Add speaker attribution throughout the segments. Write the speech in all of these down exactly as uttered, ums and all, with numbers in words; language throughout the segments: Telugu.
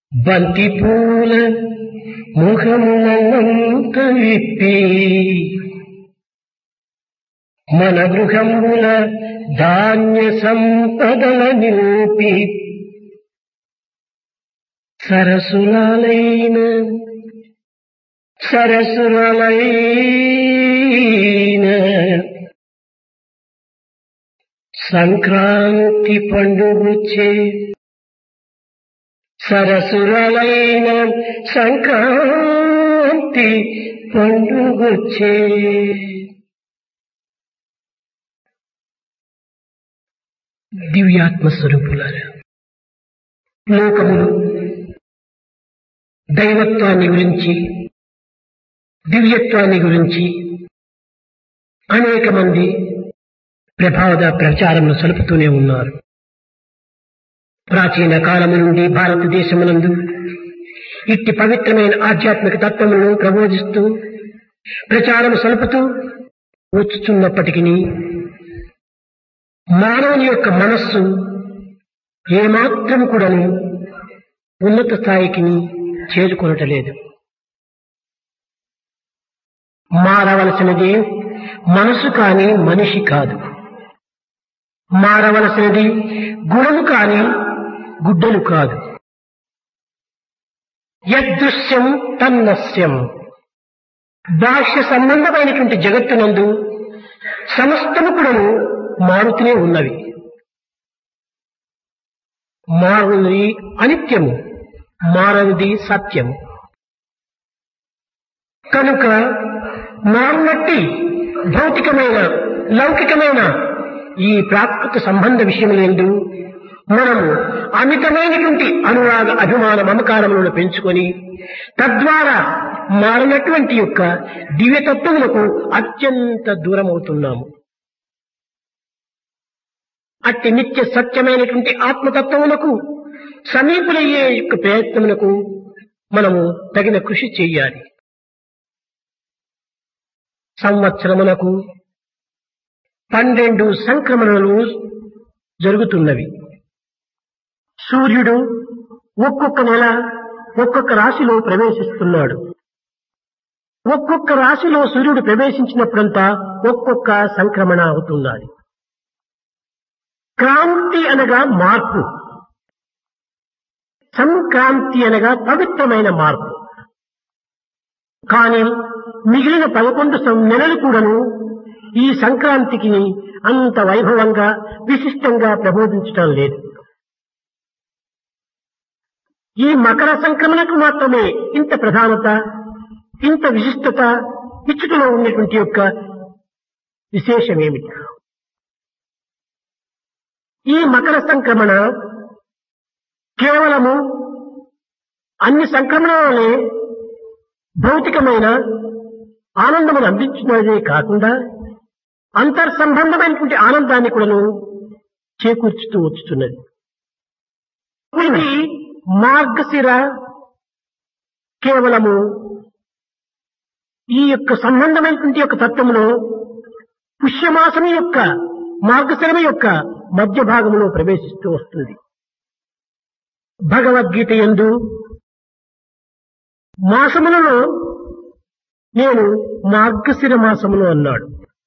Speaker 1: బంతి పూల ముఖమునంత విప్పి మన గృహముల ధాన్య సంపదల నింపి సరసులైన సరసులైన సంక్రాంతి పండుగొచ్చే సరసులైన సంక్రాంతి పండుగొచ్చే దివ్యాత్మ స్వరూపులారా, లోకములు దైవత్వాన్ని గురించి దివ్యత్వాన్ని గురించి అనేక మంది ప్రభావద ప్రచారంలో సలుపుతూనే ఉన్నారు. ప్రాచీన కాలము నుండి భారతదేశమునందు ఇట్టి పవిత్రమైన ఆధ్యాత్మిక తత్వములను ప్రబోధిస్తూ ప్రచారం సలుపుతూ వచ్చుతున్నప్పటికీ మానవుని యొక్క మనస్సు ఏమాత్రం కూడాను ఉన్నత స్థాయికి చేరుకొనటలేదు. మారవలసినది మనసు కాని మనిషి కాదు. మారవలసినది గుణము కాని గుడ్డలు కాదు. యదృశ్యం తన్నస్యం. బాహ్య సంబంధమైనటువంటి జగత్తునందు సమస్తము కూడాను మారుతూనే ఉన్నవి. మారుది అనిత్యము, మారనిది సత్యము. కనుక మారునట్టి భౌతికమైన లౌకికమైన ఈ ప్రాకృత సంబంధ విషయములందు మనము అమితమైనటువంటి అనురాగ అభిమాన మమకారములను పెంచుకొని తద్వారా మారినటువంటి యొక్క దివ్యతత్వములకు అత్యంత దూరమవుతున్నాము. అట్టి నిత్య సత్యమైనటువంటి ఆత్మతత్వములకు సమీపులయ్యే యొక్క ప్రయత్నములకు మనము తగిన కృషి చెయ్యాలి. సంవత్సరములకు పన్నెండు సంక్రమణలు జరుగుతున్నవి. సూర్యుడు ఒక్కొక్క నెల ఒక్కొక్క రాశిలో ప్రవేశిస్తున్నాడు. ఒక్కొక్క రాశిలో సూర్యుడు ప్రవేశించినప్పుడంతా ఒక్కొక్క సంక్రమణ అవుతున్నది. క్రాంతి అనగా మార్పు, సంక్రాంతి అనగా పవిత్రమైన మార్పు. కానీ మిగిలిన పదకొండు నెలలు కూడాను ఈ సంక్రాంతికి అంత వైభవంగా విశిష్టంగా ప్రబోధించటం లేదు. ఈ మకర సంక్రమణకు మాత్రమే ఇంత ప్రధానత, ఇంత విశిష్టత ఇచ్చుటలో ఉన్నటువంటి యొక్క విశేషమేమిటి? ఈ మకర సంక్రమణ కేవలము అన్ని సంక్రమణలనే భౌతికమైన ఆనందమును అందించినదే కాకుండా అంతర్సంబంధమైనటువంటి ఆనందాన్ని కూడాను చేకూర్చుతూ వచ్చుతున్నది. ఇది మార్గశిర కేవలము ఈ యొక్క సంబంధమైనటువంటి యొక్క తత్వములో పుష్యమాసం యొక్క మార్గశిరమ యొక్క మధ్య భాగంలో ప్రవేశిస్తూ వస్తుంది. భగవద్గీత యందు మాసములలో నేను మార్గశిర మాసములు అన్నాడు.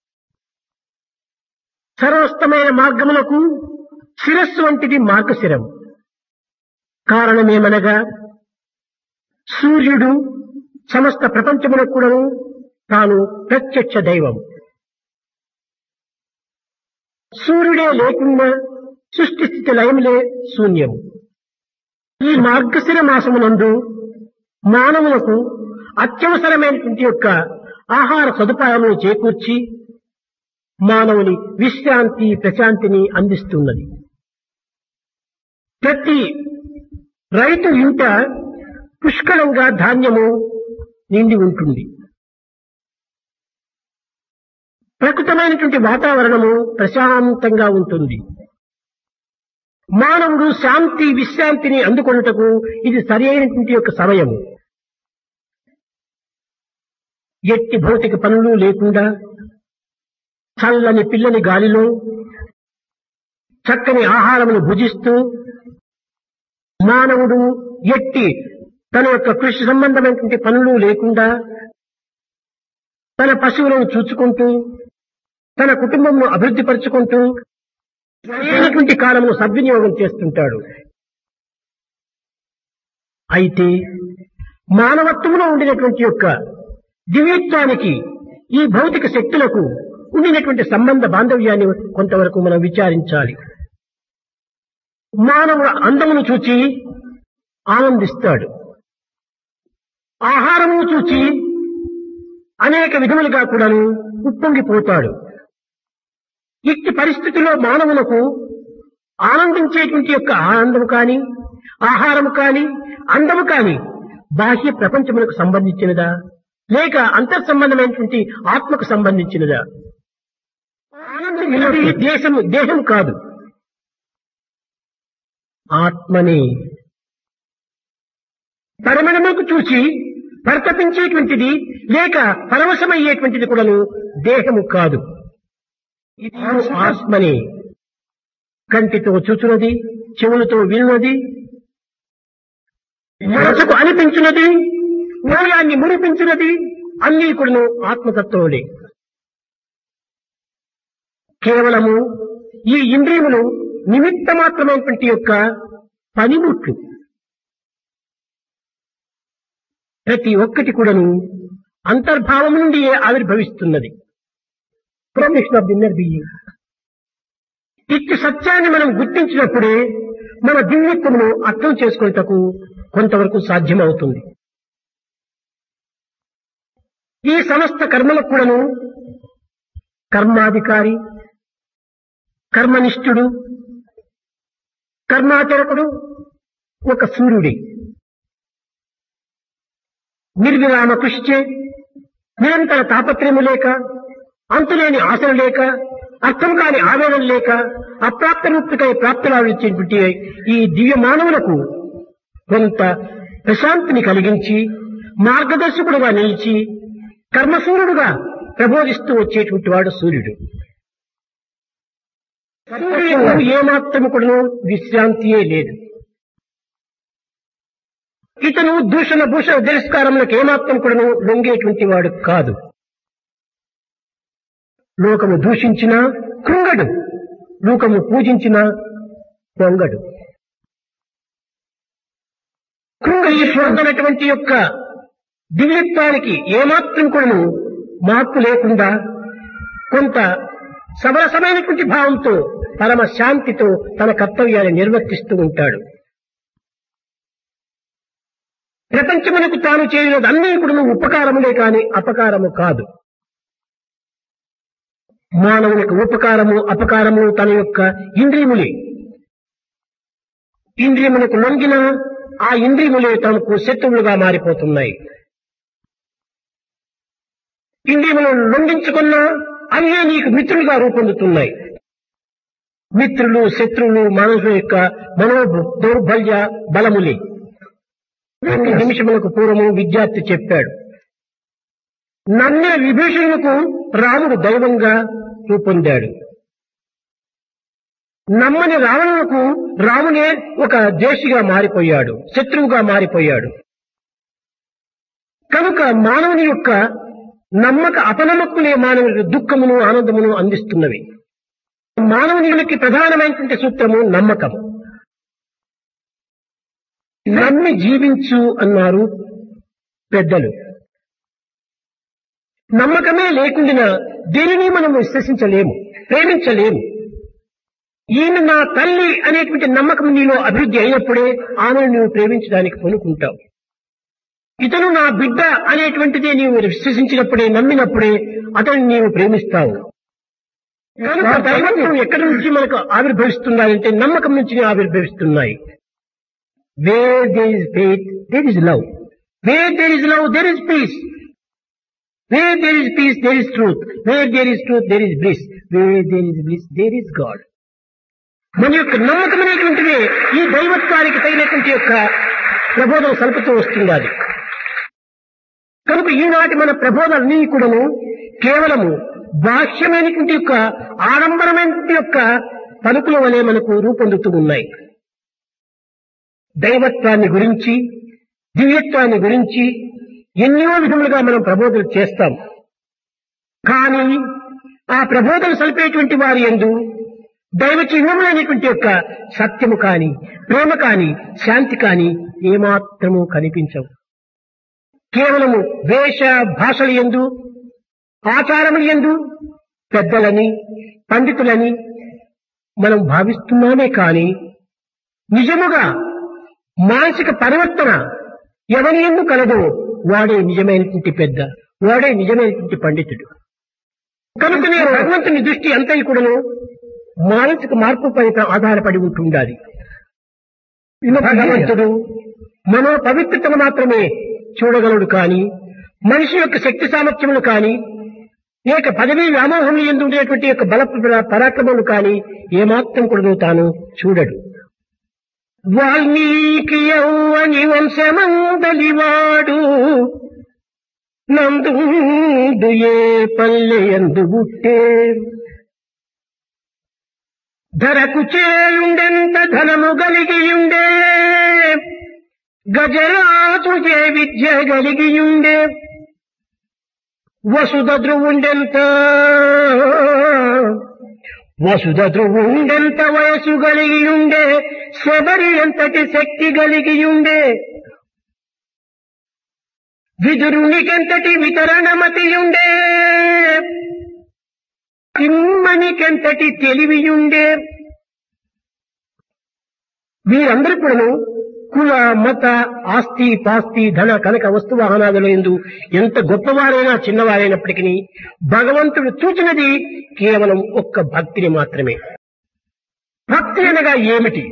Speaker 1: సర్వోత్తమైన మార్గములకు శిరస్సు వంటిది మార్గశిరం. కారణమేమనగా సూర్యుడు సమస్త ప్రపంచములకు కూడా తాను ప్రత్యక్ష దైవం. సూర్యుడే లేకుండా సృష్టి స్థితి లయములే శూన్యము. ఈ మార్గశిర మాసమునందు మానవులకు అత్యవసరమైనటువంటి యొక్క ఆహార సదుపాయమును చేకూర్చి మానవుని విశ్రాంతి ప్రశాంతిని అందిస్తున్నది. ప్రతి రైతు ఇంట పుష్కలంగా ధాన్యము నిండి ఉంటుంది. ప్రకృతమైనటువంటి వాతావరణము ప్రశాంతంగా ఉంటుంది. మానవుడు శాంతి విశ్రాంతిని అందుకొనుటకు ఇది సరి అయినటువంటి యొక్క సమయము. ఎట్టి భౌతిక పనులు లేకుండా చల్లని పిల్లని గాలిలో చక్కని ఆహారమును భుజిస్తూ మానవుడు ఎట్టి తన యొక్క కృషి సంబంధమైనటువంటి పనులు లేకుండా తన పశువులను చూచుకుంటూ తన కుటుంబంను అభివృద్ధి పరుచుకుంటూ సరైనటువంటి కాలమును సద్వినియోగం చేస్తుంటాడు. అయితే మానవత్వంలో ఉండినటువంటి యొక్క దివ్యత్వానికి ఈ భౌతిక శక్తులకు ఉండినటువంటి సంబంధ బాంధవ్యాన్ని కొంతవరకు మనం విచారించాలి. మానవుడు అందమును చూచి ఆనందిస్తాడు, ఆహారమును చూచి అనేక విధములుగా కూడాను ఉప్పొంగిపోతాడు. ఇట్టి పరిస్థితుల్లో మానవులకు ఆనందించేటువంటి యొక్క ఆనందము కాని, ఆహారము కాని, అందము కాని బాహ్య ప్రపంచములకు సంబంధించినదా లేక అంతర్ సంబంధమైనటువంటి ఆత్మకు సంబంధించినదా? ఆనందం అనేది దేశము దేహం కాదు, ఆత్మని పరిమళములకు చూసి పరితపించేటువంటిది లేక పరవశమయ్యేటువంటిది కూడాను దేహము కాదు. ఇది ఆత్మని కంటితో చూచున్నది, చెవులతో వినున్నది, మనసుకు అనిపించినది, హృదయాన్ని మురిపించినది అన్నీ కూడాను ఆత్మతత్వములే. కేవలము ఈ ఇంద్రియములు నిమిత్త మాత్రమైనటువంటి యొక్క పనిముట్లు. ప్రతి ఒక్కటి కూడాను అంతర్భావం నుండి ఆవిర్భవిస్తున్నది. ప్రొమిషన్ ఆఫ్ ది ఇన్నర్ బీయింగ్. ఇట్టి సత్యాన్ని మనం గుర్తించినప్పుడే మన దివ్యత్వమును అర్థం చేసుకునేటకు కొంతవరకు సాధ్యమవుతుంది. ఈ సమస్త కర్మలకు కూడాను కర్మాధికారి, కర్మనిష్ఠుడు, కర్మాచరకుడు ఒక సూర్యుడే. నిర్విరామ కృషిచే నిరంతర తాపత్రయము లేక, అంతులేని ఆశలు లేక, అర్థం కాని ఆవేదన లేక అప్రాప్తముక్తికై ప్రాప్తులావించేటువంటి ఈ దివ్య మానవులకు కొంత ప్రశాంతిని కలిగించి మార్గదర్శకుడుగా నిలిచి కర్మసూర్యుడుగా ప్రబోధిస్తూ వచ్చేటువంటి వాడు సూర్యుడు. సూర్యుడు ఏమాత్రము కూడా విశ్రాంతియే లేదు. ఇతను దూషణ భూషణ తిరస్కారములకు ఏమాత్రం కూడా లొంగేటువంటి వాడు కాదు. లోకము దూషించినా కృంగడు, లోకము పూజించినా పొంగడు. కృంగటువంటి యొక్క దివ్యత్వానికి ఏమాత్రం కూడా మార్పు లేకుండా కొంత సమరసమైనటువంటి భావంతో పరమ శాంతితో తన కర్తవ్యాన్ని నిర్వర్తిస్తూ ఉంటాడు. ప్రపంచమునకు తాను చేయలేదు అన్నీ కూడా ఉపకారములే కాని అపకారము కాదు. మానవునికి ఉపకారము అపకారము తన యొక్క ఇంద్రియములే. ఇంద్రియములకు లొంగిన ఆ ఇంద్రియములే తనకు శత్రువులుగా మారిపోతున్నాయి. ఇంద్రియములను లొంగించుకున్నా అవే నీకు మిత్రులుగా రూపొందుతున్నాయి. మిత్రులు శత్రువులు మనుషుల యొక్క మనో దౌర్బల్య బలములే. రెండు నిమిషములకు పూర్వము విద్యార్థి చెప్పాడు, నన్నే విభీషణులకు రాముడు దైవంగా రూపొందాడు, నమ్మని రావణులకు రామునే ఒక దేశిగా మారిపోయాడు, శత్రువుగా మారిపోయాడు. కనుక మానవుని యొక్క నమ్మక అపనమ్మకులే మానవునికి దుఃఖమును ఆనందమును అందిస్తున్నవి. మానవునికి ప్రధానమైనటువంటి సూత్రము నమ్మకం. నమ్మి జీవించు అన్నారు పెద్దలు. నమ్మకమే లేకుండా దేనిని మనం విశ్వసించలేము, ప్రేమించలేము. ఈయన నా తల్లి అనేటువంటి నమ్మకం నీలో అభివృద్ధి అయినప్పుడే ఆమెను నీవు ప్రేమించడానికి పూనుకుంటావు. ఇతను నా బిడ్డ అనేటువంటిదే నీవు విశ్వసించినప్పుడే, నమ్మినప్పుడే అతన్ని నీవు ప్రేమిస్తావు. కనుక దైవత్వం ఎక్కడి నుంచి మనకు ఆవిర్భవిస్తున్నాయంటే నమ్మకం నుంచి ఆవిర్భవిస్తున్నాయి. Wear there is faith there is love, wear there is love there is piece, wear there is piece there is truth, wear there is truth there is bliss, wear there is bliss there is God. మన యొక్క నమ్మకం అనేటువంటిది ఈ దైవత్వానికి తగినటువంటి యొక్క ప్రబోధం సలుపుతూ వస్తుంది. అది కనుక ఈనాటి మన ప్రబోధాలన్నీ కూడాను కేవలము బాహ్యమైనటువంటి యొక్క ఆడంబరమైనటువంటి యొక్క పలుకుల వలె మనకు రూపొందుతూ ఉన్నాయి. దైవత్వాన్ని గురించి, దివ్యత్వాన్ని గురించి ఎన్నో విధములుగా మనం ప్రబోధనలు చేస్తాం. కానీ ఆ ప్రబోధనలు సలిపేటువంటి వారి యందు దైవ చిహ్నములైనటువంటి యొక్క సత్యము కాని, ప్రేమ కాని, శాంతి కాని ఏమాత్రము కనిపించవు. కేవలము వేష భాషల యందు, ఆచారముల యందు పెద్దలని, పండితులని మనం భావిస్తున్నామే కాని నిజముగా మానసిక పరివర్తన ఎవరి యందు కలదో వాడే నిజమైనటువంటి పెద్ద, వాడే నిజమైనటువంటి పండితుడు. కనుకనే భగవంతుని దృష్టి అంతయి కూడాను మానసిక మార్పు పైన ఆధారపడి ఉంటుండాలి. భగవంతుడు మనో పవిత్రతను మాత్రమే చూడగలడు కాని మనిషి యొక్క శక్తి సామర్థ్యములు కాని, ఏక పదవీ వ్యామోహములు ఎందు ఉండేటువంటి యొక్క బల పరాక్రమములు కాని ఏమాత్రం కూడా తాను చూడడు. వాల్మీకి యౌవని వంశమందలివాడు నందుండు ఏ పల్లె యందు బుట్టే, ధరకు చేయుండెంత ధనము గలిగియుండే, గజరాజు ఏ విద్య గలిగియుండే, వసుధ ధ్రువుండెంత వసుధ ధ్రువుండెంత వయసు గలిగియుండే, శబరి ఎంతటి శక్తి గలిగియుండే, విదురునికెంతటి వితరణమతియుండే, కిమ్మనికెంతటి తెలివియుండే. వీరందరూ కూడాను కుల, మత, ఆస్తి, పాస్తి, ధన, కనక, వస్తు వాహనాదుల యందు ఎంత గొప్పవారైనా చిన్నవారైనప్పటికీ భగవంతుడు చూచినది కేవలం ఒక్క భక్తిని మాత్రమే. భక్తి అనగా ఏమిటి?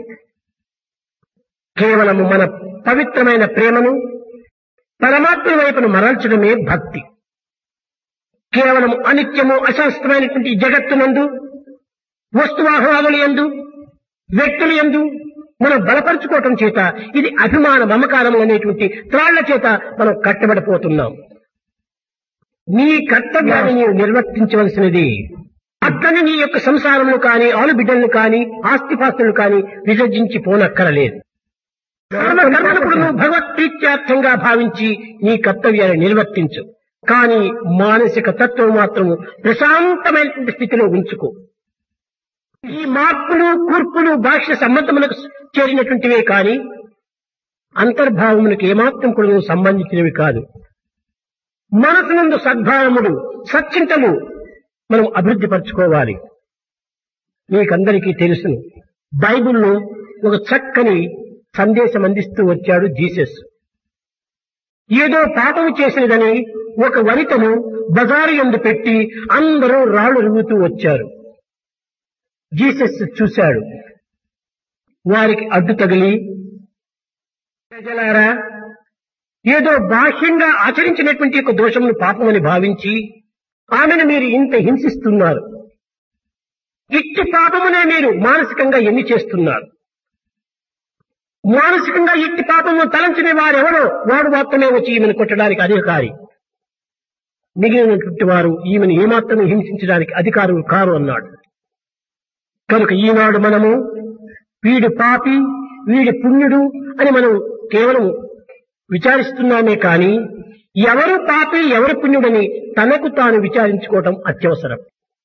Speaker 1: కేవలము మన పవిత్రమైన ప్రేమను పరమాత్మ వైపును మరల్చడమే భక్తి. కేవలం అనిత్యము అశాస్త్రమైనటువంటి జగత్తునందు, వస్తువాహనాదుల యందు, వ్యక్తుల యందు మనం బలపరుచుకోవటం చేత ఇది అభిమాన మమకారం అనేటువంటి త్రాళ్ల చేత మనం కట్టబడిపోతున్నాం. నీ కర్తవ్యాన్ని నీవు నిర్వర్తించవలసినది. అట్లని నీ యొక్క సంసారములు కాని, ఆలుబిడ్డలను కాని, ఆస్తిపాస్తులు కాని విసర్జించి పోనక్కరలేదు. కర్మకర్మలప్పుడు నువ్వు భగవత్ప్రీత్యార్థంగా భావించి నీ కర్తవ్యాన్ని నిర్వర్తించు. కానీ మానసిక తత్వం మాత్రము ప్రశాంతమైనటువంటి స్థితిలో ఉంచుకో. ఈ మార్పులు, కూర్పులు భాష్య సంబంధములకు చేరినటువంటివే కాని అంతర్భావములకు ఏమాత్రం కూడా సంబంధించినవి కాదు. మనసునందు సద్భావములు, సచ్చింతలు మనం అభివృద్ధి పరచుకోవాలి. మీకందరికీ తెలుసును, బైబిల్లో ఒక చక్కని సందేశం అందిస్తూ వచ్చాడు జీసస్. ఏదో పాపము చేసినదని ఒక వనితను బజారు యందు పెట్టి అందరూ రాళ్లు రువ్వుతూ వచ్చారు. జీసస్ చూశాడు. వారికి అడ్డు తగిలి, ప్రజలారా, ఏదో బాహ్యంగా ఆచరించినటువంటి ఒక దోషమును పాపమని భావించి ఆమెను మీరు ఇంత హింసిస్తున్నారు. ఇట్టి పాపమునే మీరు మానసికంగా ఎన్ని చేస్తున్నారు? మానసికంగా ఇట్టి పాపము తలంచిన వారెవరో వాడు మాత్రమే వచ్చి ఈమెను కొట్టడానికి అధికారి. మిగిలినటువంటి వారు ఈమెను ఏమాత్రం హింసించడానికి అధికారులు కారు అన్నాడు. కనుక ఈనాడు మనము వీడు పాపి, వీడు పుణ్యుడు అని మనం కేవలం విచారిస్తున్నామే కానీ ఎవరు పాపి, ఎవరు పుణ్యుడని తనకు తాను విచారించుకోవటం అత్యవసరం.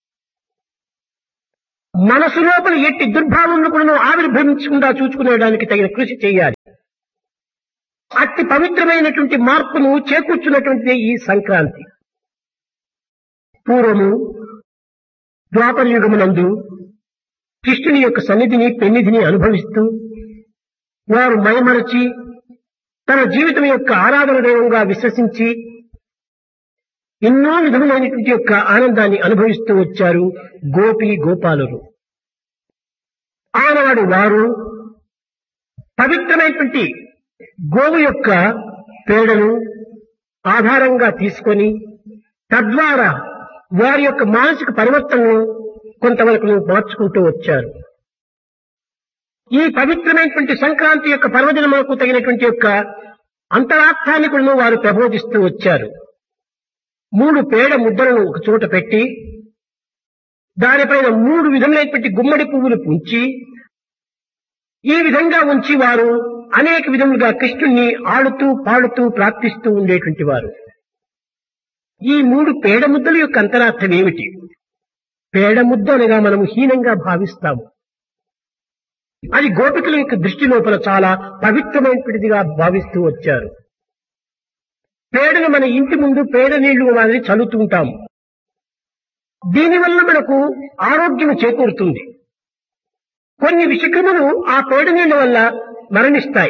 Speaker 1: మనసు లోపల ఎట్టి దుర్భావములు కూడా ఆవిర్భవించకుండా చూసుకునేడానికి తగిన కృషి చేయాలి. అతి పవిత్రమైనటువంటి మార్పును చేకూర్చున్నటువంటిదే ఈ సంక్రాంతి. పూర్వము ద్వాపర యుగమునందు కృష్ణుని యొక్క సన్నిధిని, పెన్నిధిని అనుభవిస్తూ వారు మైమరచి తన జీవితం యొక్క ఆరాధన దైవంగా విశ్వసించి ఎన్నో విధములైనటువంటి యొక్క ఆనందాన్ని అనుభవిస్తూ వచ్చారు గోపి గోపాలురు. ఆనాడు వారు పవిత్రమైనటువంటి గోవు యొక్క పేడను ఆధారంగా తీసుకొని తద్వారా వారి యొక్క మానసిక పరివర్తనను కొంతవరకు మార్చుకుంటూ వచ్చారు. ఈ పవిత్రమైనటువంటి సంక్రాంతి యొక్క పర్వదినములకు తగినటువంటి యొక్క అంతరార్థాన్ని కూడా వారు ప్రబోధిస్తూ వచ్చారు. మూడు పేడ ముద్దలను ఒక చోట పెట్టి దానిపైన మూడు విధములైనటువంటి గుమ్మడి పువ్వులు పుంచి ఈ విధంగా ఉంచి వారు అనేక విధములుగా కృష్ణుణ్ణి ఆడుతూ పాడుతూ ప్రార్థిస్తూ ఉండేటువంటి వారు. ఈ మూడు పేడ ముద్దల యొక్క అంతరార్థం ఏమిటి? పేడ ముద్ద అనగా మనం హీనంగా భావిస్తాము. అది గోపికల యొక్క దృష్టి లోపల చాలా పవిత్రమైనటువంటిదిగా భావిస్తూ వచ్చారు. పేడను మన ఇంటి ముందు పేడ నీళ్లు మాదిరి చల్లుతూ ఉంటాము. దీనివల్ల మనకు ఆరోగ్యం చేకూరుతుంది. కొన్ని విషక్రిములు ఆ పేడ నీళ్ల వల్ల మరణిస్తాయి.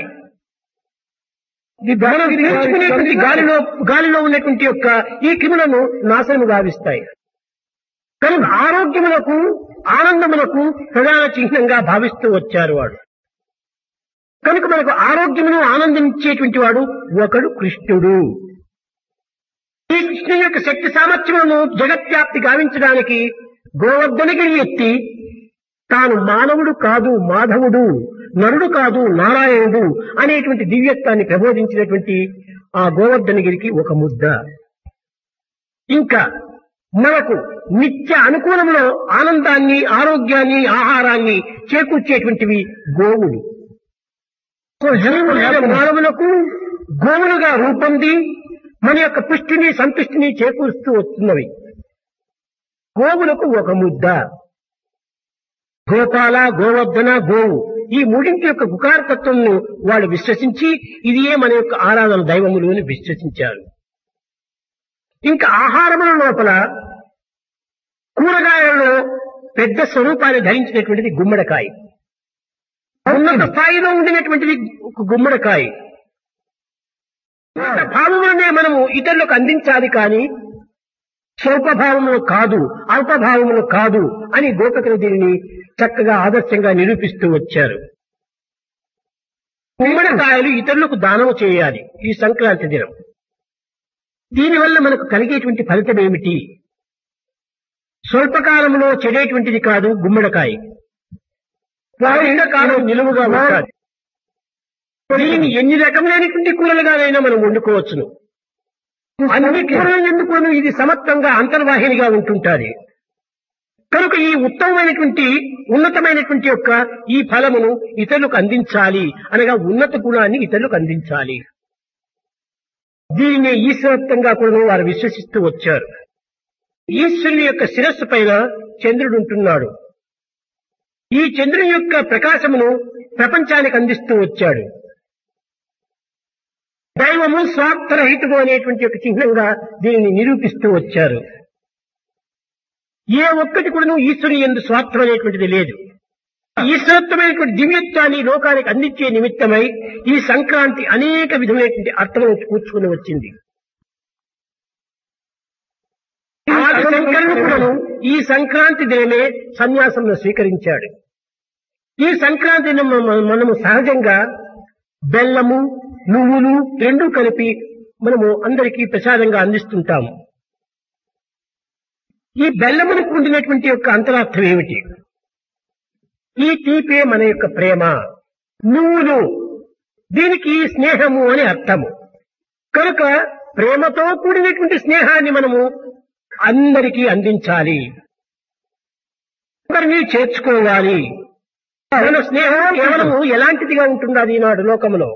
Speaker 1: మనం పీల్చుకునేటువంటి గాలిలో గాలిలో ఉన్నటువంటి యొక్క ఈ క్రిములను నాశనం గావిస్తాయి. కనుక ఆరోగ్యములకు ఆనందములకు ప్రధాన చిహ్నంగా భావిస్తూ వచ్చారు వాడు. కనుక మనకు ఆరోగ్యమును ఆనందించేటువంటి వాడు ఒకడు కృష్ణుడు. ఈ కృష్ణుని యొక్క శక్తి సామర్థ్యములను జగత్వ్యాప్తి గావించడానికి గోవర్ధనగిరి ఎత్తి తాను మానవుడు కాదు మాధవుడు, నరుడు కాదు నారాయణుడు అనేటువంటి దివ్యత్వాన్ని ప్రబోధించినటువంటి ఆ గోవర్ధనగిరికి ఒక ముద్ద. ఇంకా మనకు నిత్య అనుకూలంలో ఆనందాన్ని, ఆరోగ్యాన్ని, ఆహారాన్ని చేకూర్చేటువంటివి గోవులు. మానవులకు గోవులుగా రూపొంది మన యొక్క పుష్టిని సంతుష్టిని చేకూరుస్తూ వస్తున్నవి. గోవులకు ఒక ముద్ద. గోపాల, గోవర్ధన, గోవు ఈ మూడింటి యొక్క గుకారతత్వంను వాళ్ళు విశ్వసించి ఇదియే మన యొక్క ఆరాధన దైవములు అని విశ్వసించారు. ఇంకా ఆహారముల లోపల కూరగాయలలో పెద్ద స్వరూపాన్ని ధరించినటువంటిది గుమ్మడికాయ. ఉన్నత స్థాయిలో ఉండినటువంటిది గుమ్మడికాయ. భావములనే మనము ఇతరులకు అందించాలి కానీ స్వల్పభావములు కాదు, అల్పభావములు కాదు అని గోపికలు దీనిని చక్కగా ఆదర్శంగా నిరూపిస్తూ వచ్చారు. గుమ్మడికాయలు ఇతరులకు దానము చేయాలి ఈ సంక్రాంతి దినం. దీనివల్ల మనకు కలిగేటువంటి ఫలితం ఏమిటి? స్వల్పకాలంలో చెడేటువంటిది కాదు గుమ్మడికాయ, కాలం నిలువుగా ఉండాలి. దీన్ని ఎన్ని రకములైనటువంటి కూరలుగానైనా మనం వండుకోవచ్చును. అన్ని కూరలు ఎందుకోను ఇది సమత్వంగా అంతర్వాహినిగా ఉంటుంటాది. కనుక ఈ ఉత్తమమైనటువంటి ఉన్నతమైనటువంటి యొక్క ఈ ఫలమును ఇతరులకు అందించాలి అనగా ఉన్నత గుణాన్ని ఇతరులకు అందించాలి. దీనిని ఈశ్వరత్వంగా కూడా వారు విశ్వసిస్తూ వచ్చారు. ఈశ్వరుని యొక్క శిరస్సు పైన చంద్రుడు ఉంటున్నాడు. ఈ చంద్రుని యొక్క ప్రకాశమును ప్రపంచానికి అందిస్తూ వచ్చాడు. దైవము స్వార్థరహితము అనేటువంటి ఒక చిహ్నంగా దీనిని నిరూపిస్తూ వచ్చారు. ఏ ఒక్కటి కూడా ఈశ్వరుని యందు స్వార్థం అనేటువంటిది లేదు. ఈశ్వరత్వమైనటువంటి దివ్యత్వాన్ని లోకానికి అందించే నిమిత్తమై ఈ సంక్రాంతి అనేక విధమైనటువంటి అర్థములను కూర్చుకుని వచ్చింది. శంకరుడు కూడాను ఈ సంక్రాంతి దినమే సన్యాసంలో స్వీకరించాడు. ఈ సంక్రాంతి మనము సహజంగా బెల్లము, నువ్వులు రెండూ కలిపి మనము అందరికీ ప్రసాదంగా అందిస్తుంటాము. ఈ బెల్లమునికి ఉండినటువంటి యొక్క అంతరార్థం ఏమిటి? ఈ తీపే మన యొక్క ప్రేమ. నువ్వులు దీనికి స్నేహము అని అర్థము. కనుక ప్రేమతో కూడినటువంటి స్నేహాన్ని మనము అందరికీ అందించాలి, అందరినీ చేర్చుకోవాలి. మన స్నేహం కేవలము ఎలాంటిదిగా ఉంటున్నది ఈనాడు లోకములో?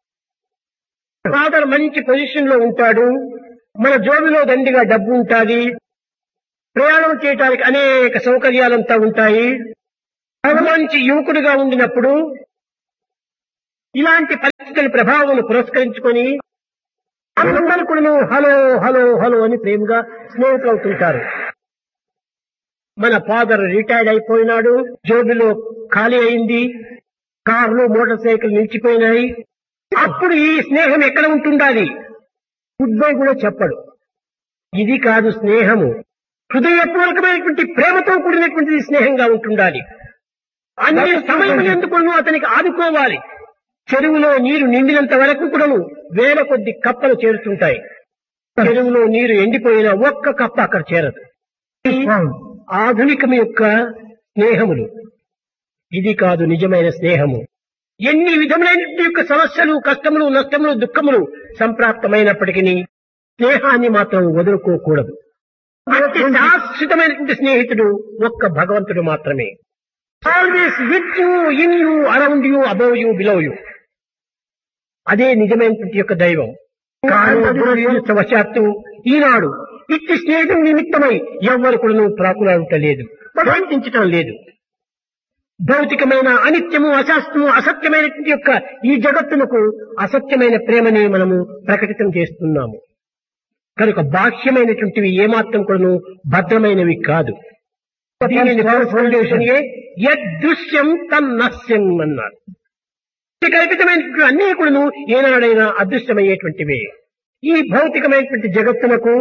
Speaker 1: ఫాదర్ మంచి పొజిషన్ లో ఉంటాడు, మన జోబిలో దండిగా డబ్బు ఉంటుంది, ప్రయాణం చేయడానికి అనేక సౌకర్యాలంతా ఉంటాయి. మంచి యువకుడిగా ఉండినప్పుడు ఇలాంటి పరిస్థితుల ప్రభావం పురస్కరించుకొని అందరూ కూడా హలో హలో హలో అని ప్రేమగా స్నేహితులు అవుతుంటారు. మన ఫాదర్ రిటైర్డ్ అయిపోయినాడు, జోబిలో ఖాళీ అయింది, కార్లు మోటార్ సైకిల్ నిలిచిపోయినాయి. అప్పుడు ఈ స్నేహం ఎక్కడ ఉంటుండాలి? గుడ్ బై కూడా చెప్పడు. ఇది కాదు స్నేహము. హృదయపూర్వకమైనటువంటి ప్రేమతో కూడినటువంటి స్నేహంగా ఉంటుండాలి. అన్ని సమయం ఎందుకు అతనికి ఆదుకోవాలి. చెరువులో నీరు నిండినంత వరకు కూడా వేల కొద్ది కప్పలు చేరుతుంటాయి. చెరువులో నీరు ఎండిపోయినా ఒక్క కప్ప అక్కడ చేరదు. ఆధునికం యొక్క స్నేహములు ఇది కాదు నిజమైన స్నేహము. ఎన్ని విధములైనటువంటి యొక్క సమస్యలు, కష్టములు, నష్టములు, దుఃఖములు సంప్రాప్తమైనప్పటికీ స్నేహాన్ని మాత్రం వదులుకోకూడదు. అతి శాశ్వతమైనటువంటి స్నేహితుడు ఒక్క భగవంతుడు మాత్రమే. Always with you, in you, around you, above you, below you. అదే నిజమైనటువంటి యొక్క దైవం. కానీ దురదృష్టవశాత్తు ఈనాడు ఇట్టి స్నేహం నిమిత్తమై ఎవ్వరు కూడా ప్రాకులాడటలేదు, ప్రవర్తించటం లేదు. భౌతికమైన అనిత్యము, అశాస్త్రము, అసత్యమైనటువంటి యొక్క ఈ జగత్తునకు అసత్యమైన ప్రేమని మనము ప్రకటితం చేస్తున్నాము. కనుక బాహ్యమైనటువంటివి ఏమాత్రం కూడాను భద్రమైనవి కాదు. దీనిని ఫౌండేషన్ యదృశ్యం తన్నస్యం అన్నారు. కల్పితమైనటువంటి అన్ని కూడాను ఏనాడైనా అదృశ్యమయ్యేటువంటివే. ఈ భౌతికమైనటువంటి జగత్తునకు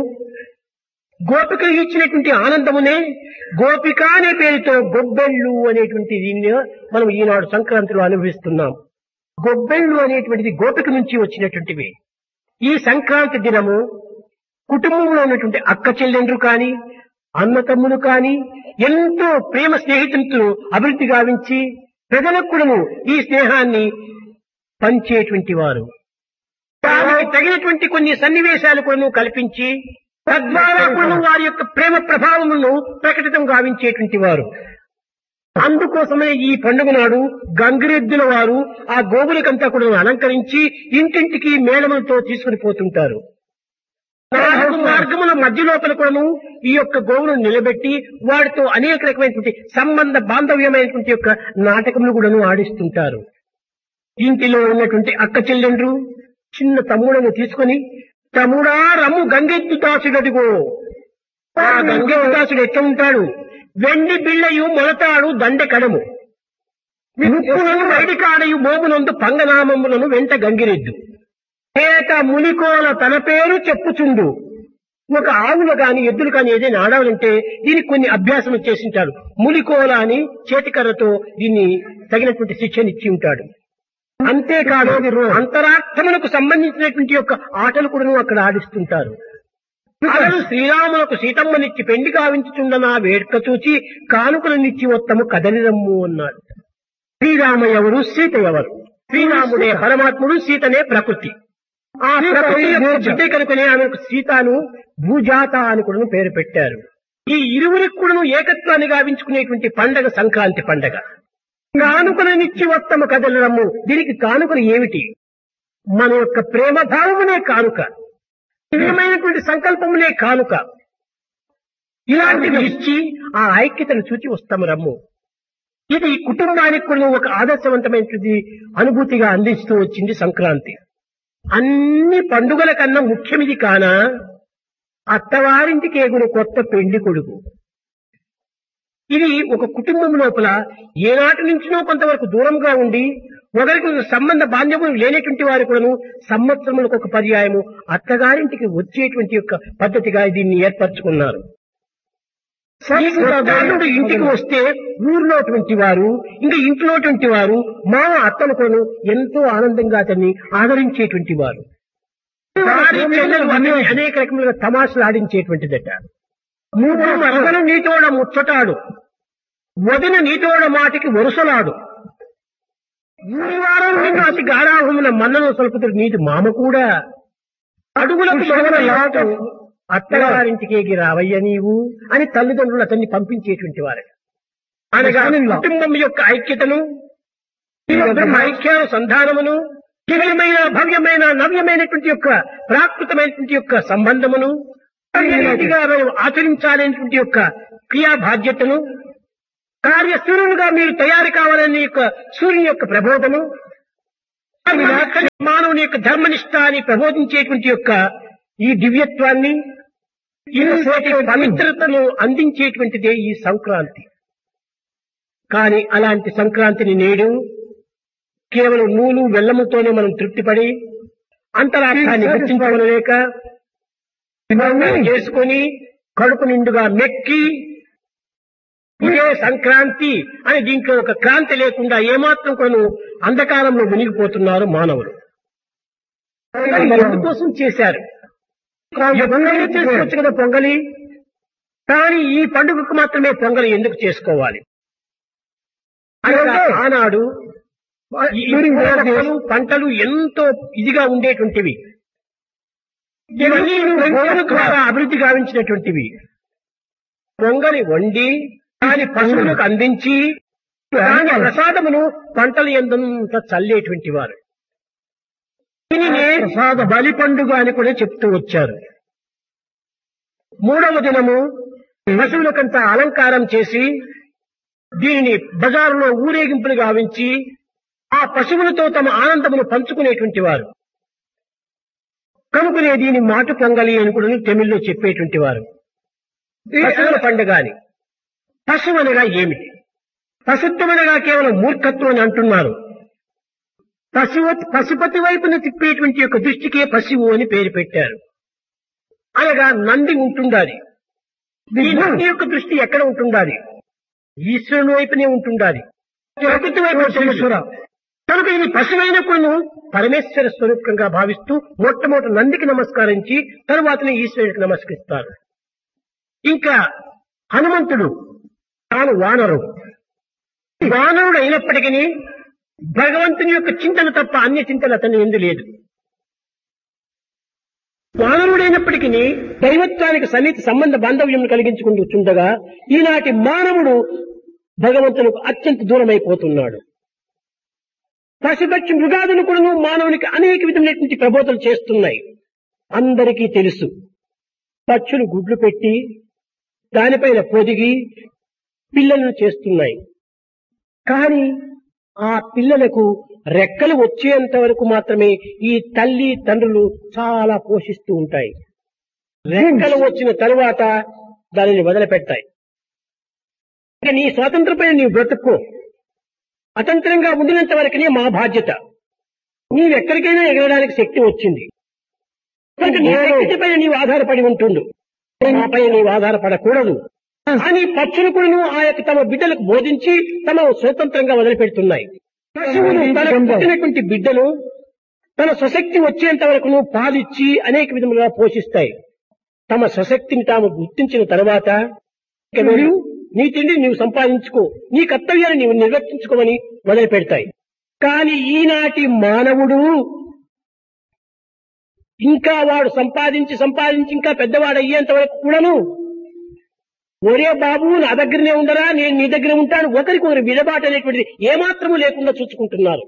Speaker 1: గోపికలు ఇచ్చినటువంటి ఆనందమునే గోపిక అనే పేరుతో గొబ్బెళ్ళు అనేటువంటి దీన్ని మనం ఈనాడు సంక్రాంతిలో అనుభవిస్తున్నాం. గొబ్బెళ్ళు అనేటువంటిది గోపిక నుంచి వచ్చినటువంటివి. ఈ సంక్రాంతి దినము కుటుంబంలో ఉన్నటువంటి అక్క చెల్లెండ్రు కాని, అన్న తమ్ములు కాని ఎంతో ప్రేమ స్నేహితులతో అభివృద్ధి గావించి ప్రజలకు కూడాను ఈ స్నేహాన్ని పంచేటువంటి వారు. దానికి తగినటువంటి కొన్ని సన్నివేశాలు కూడాను కల్పించి తద్వారా కూడా వారి యొక్క ప్రేమ ప్రభావములను ప్రకటితం గావించేటువంటి వారు. అందుకోసమే ఈ పండుగ నాడు గంగిరెద్దుల వారు ఆ గోవులకంతా కూడా అలంకరించి ఇంటింటికి మేళములతో తీసుకుని పోతుంటారు. నాలుగు మార్గముల మధ్య లోపల కూడాను ఈ యొక్క గోవులను నిలబెట్టి వాటితో అనేక రకమైనటువంటి సంబంధ బాంధవ్యమైనటువంటి యొక్క నాటకములు కూడాను ఆడిస్తుంటారు. ఇంటిలో ఉన్నటువంటి అక్క చెల్లెండ్రు చిన్న తమ్ముడను తీసుకుని, తమ్ముడా రమ్ము గంగెద్దు దాసుడదిగో. ఆ గంగెద్దు దాసుడు ఎట్లా ఉంటాడు? వెండి బిళ్ళయు మొలతాడు దండె కడము, ముప్పులను బయటి కాడయు మోగునందు పంగనామములను వెంట గంగిరెద్దు, ఏట మునికోల తన పేరు చెప్పుచుండు. ఒక ఆవులు కాని ఎద్దులు కాని ఏదైనా ఆడాలంటే దీనికి కొన్ని అభ్యాసం చేసింటాడు. ములికోల అని చేతికర్రతో దీన్ని తగినటువంటి శిక్షణ ఇచ్చి ఉంటాడు. అంతేకాదు అంతరార్థములకు సంబంధించినటువంటి యొక్క ఆటలు కూడా అక్కడ ఆడిస్తుంటారు. అతను శ్రీరాములకు సీతమ్మనిచ్చి పెండి గావించుచుండనా వేడుక చూచి కానుకలనిచ్చి వత్తము కదలిరమ్ము అన్నాడు. శ్రీరామ ఎవరు, సీత ఎవరు? శ్రీరాముడే పరమాత్ముడు, సీతనే ప్రకృతి. ఆ ప్రకృతి బిడ్డ కనుకనే ఆమెకు సీతాను భూజాత అని కూడా పేరు పెట్టారు. ఈ ఇరువురికి కూడా ఏకత్వాన్ని గావించుకునేటువంటి పండగ సంక్రాంతి పండగ. కానుకలనిచ్చి వత్తము కదలరమ్ము. దీనికి కానుకలు ఏమిటి? మన యొక్క ప్రేమ భావమునే కానుక, దివ్యమైనటువంటి సంకల్పమునే కానుక. ఇలాంటివి ఇచ్చి ఆ ఐక్యతను చూచి వస్తాము రమ్ము. ఇది కుటుంబానికి కూడా ఒక ఆదర్శవంతమైనటువంటి అనుభూతిగా అందిస్తూ వచ్చింది సంక్రాంతి. అన్ని పండుగల కన్నా ముఖ్యమిది కాన అత్తవారింటికి ఎగురు కొత్త పెండి కొడుకు. ఇది ఒక కుటుంబం లోపల ఏనాటి నుంచినో కొంతవరకు దూరంగా ఉండి ఒకరికి సంబంధ బాంధవ్యం లేనటువంటి వారు కూడాను సంవత్సరములకు ఒక పర్యాయము అత్తగారింటికి వచ్చేటువంటి యొక్క పద్ధతిగా దీన్ని ఏర్పరచుకున్నారు. ఇంటికి వస్తే ఊరిలోటువంటి వారు ఇంకా ఇంట్లోటువంటి వారు మా అత్తను కొను ఎంతో ఆనందంగా అతన్ని ఆదరించేటువంటి వారు. అనేక రకములుగా తమాషలు ఆడించేటువంటిదట. మూడు మరదన నీతోడ ముచ్చటాడు, వదిన నీతోడ మాటికి వరుసలాడు, ఊరి వారం నిన్ను అతి గారాహమున మన్నను సొలుపుతుడు నీటి మామ కూడా, అడుగులకు సొగన లాటు అత్తగారింటికి ఎగి రావయ్య నీవు అని తల్లిదండ్రులు అతన్ని పంపించేటువంటి వారు. అనగా కుటుంబం యొక్క ఐక్యతను, ఐక్య సంధానమును, దివ్యమైన భవ్యమైన నవ్యమైనటువంటి యొక్క ప్రాకృతమైనటువంటి యొక్క సంబంధమును ఆచరించాలనేటువంటి యొక్క క్రియా బాధ్యతను, కార్యశూరులుగా మీరు తయారు కావాలనే యొక్క సూర్యుని యొక్క ప్రబోధము, మానవుని యొక్క ధర్మనిష్టాన్ని ప్రబోధించేటువంటి యొక్క ఈ దివ్యత్వాన్ని, ఈ పవిత్రతను అందించేటువంటిదే ఈ సంక్రాంతి. కానీ అలాంటి సంక్రాంతిని నేడు కేవలం నూలు బెల్లముతోనే మనం తృప్తిపడి అంతరార్థాన్ని గుర్తించలేక చేసుకొని కడుపు నిండుగా మెక్కి ఇదే సంక్రాంతి అని దీంట్లో ఒక క్రాంతి లేకుండా ఏమాత్రం కొను అంధకారంలో మునిగిపోతున్నారు మానవులు. ఎందుకోసం చేశారు? పొంగలి చేసుకోవచ్చు కదా పొంగలి, కానీ ఈ పండుగకు మాత్రమే పొంగలి ఎందుకు చేసుకోవాలి? ఆనాడు పంటలు ఎంతో ఇదిగా ఉండేటువంటివి, ఇవన్నీ ద్వారా అభివృద్ధి గావించినటువంటివి. పొంగలి వండి దాని పశువులకు అందించి దాని ప్రసాదమును పంటల ఎందంతా చల్లేటువంటి వారు. దీనినే ప్రసాద బలి పండుగ అని కూడా చెప్తూ వచ్చారు. మూడవ దినము పశువులకంతా అలంకారం చేసి దీనిని బజారులో ఊరేగింపులు గావించి ఆ పశువులతో తమ ఆనందమును పంచుకునేటువంటి వారు కనుకనే దీని మాటు పొంగలి అని కూడా తమిళ్లో చెప్పేటువంటి వారు. పశువుల పండుగ అని. పశువు అనగా ఏమిటి? పశుత్వం అనగా కేవలం మూర్ఖత్వం అని అంటున్నారు. పశువు పశుపతి వైపున తిప్పేటువంటి యొక్క దృష్టికే పశువు అని పేరు పెట్టారు. అనగా నంది ఉంటుండాలి. ఈ నంది యొక్క దృష్టి ఎక్కడ ఉంటుండాలి? ఈశ్వరుని వైపునే ఉంటుండాలి. ప్రకృతి వైపు ఈశ్వర కనుక ఇది పశువైనప్పుడు పరమేశ్వర స్వరూపంగా భావిస్తూ మొట్టమొదటి నందికి నమస్కరించి తరువాతనే ఈశ్వరుడికి నమస్కరిస్తారు. ఇంకా హనుమంతుడు తాను వానరుడు. వానరుడు అయినప్పటికీ భగవంతుని యొక్క చింతన తప్ప అన్య చింతన అతని ఎందు లేదు. వానరుడైనప్పటికీ దైవత్వానికి సన్నిహిత సంబంధ బాంధవ్యం కలిగించుకుంటూ చుండగా ఈనాటి మానవుడు భగవంతునికి అత్యంత దూరమైపోతున్నాడు. పశుపక్షి మృగాదులు కూడా మానవునికి అనేక విధమైనటువంటి ప్రబోధలు చేస్తున్నాయి. అందరికీ తెలుసు. పక్షులు గుడ్లు పెట్టి దానిపైన పొదిగి పిల్లలను చేస్తున్నాయి. కానీ ఆ పిల్లలకు రెక్కలు వచ్చేంత వరకు మాత్రమే ఈ తల్లి తండ్రులు చాలా పోషిస్తూ ఉంటాయి. రెక్కలు వచ్చిన తరువాత దానిని వదిలిపెట్టాయి. ఇక నీ స్వాతంత్రపైన నీవు బ్రతుక్కో. అతంత్రంగా ఉండినంత వరకునే మా బాధ్యత. నీవెక్కడికైనా ఎగరడానికి శక్తి వచ్చింది కనుక నీ శక్తిపైన నీవు ఆధారపడి ఉంటుండు. నాపై నీవు ఆధారపడకూడదు అని పక్షులు కూడా ఆ యొక్క తమ బిడ్డలకు బోధించి తమ స్వతంత్రంగా వదిలిపెడుతున్నాయి. పశువులు తనకు పుట్టినటువంటి బిడ్డను తన స్వశక్తి వచ్చేంత వరకు పాలిచ్చి అనేక విధములుగా పోషిస్తాయి. తమ స్వశక్తిని తాము గుర్తించిన తర్వాత ఇక నువ్వు నీ తిండి నీవు సంపాదించుకో, నీ కర్తవ్యాన్ని నీవు నిర్వర్తించుకోమని మొదలు పెడతాయి. కానీ ఈనాటి మానవుడు ఇంకా వాడు సంపాదించి సంపాదించి ఇంకా పెద్దవాడు అయ్యేంత వరకు కూడాను ఒరే బాబు నా దగ్గరనే ఉండరా, నేను నీ దగ్గర ఉంటాను, ఒకరికొకరు విడబాటు అనేటువంటిది ఏమాత్రము లేకుండా చూసుకుంటున్నారు.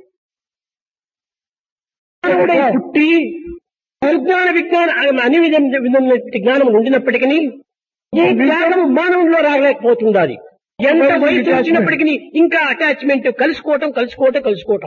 Speaker 1: పుట్టి విజ్ఞాన విజ్ఞానం అన్ని విధమైన జ్ఞానం ఉండినప్పటికీ ఈ జ్ఞానం మానవుల్లో రాగలేకపోతుండాలి. ఎంత వయసు వచ్చినప్పటికీ ఇంకా అటాచ్మెంట్, కలుసుకోవటం కలుసుకోవటం కలుసుకోవటం